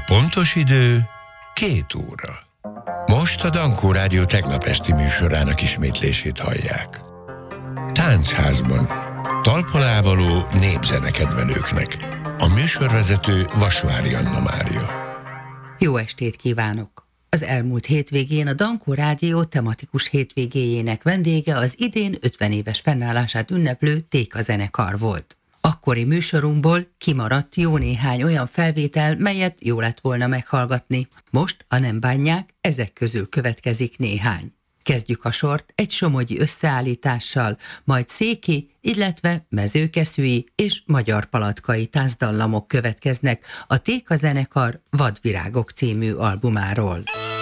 Pontos idő 2 óra. Most a Dankó Rádió tegnap esti műsorának ismétlését hallják. Táncházban. Talpalávaló népzenekedvelőknek. A műsorvezető Vasvári Anna Mária. Jó estét kívánok! Az elmúlt hétvégén a Dankó Rádió tematikus hétvégéjének vendége az idén 50 éves fennállását ünneplő Téka zenekar volt. Akkori műsorunkból kimaradt jó néhány olyan felvétel, melyet jó lett volna meghallgatni. Most, ha nem bánják, ezek közül következik néhány. Kezdjük a sort egy somogyi összeállítással, majd széki, illetve mezőkeszűi és magyarpalatkai tánzdallamok következnek a Téka zenekar Vadvirágok című albumáról.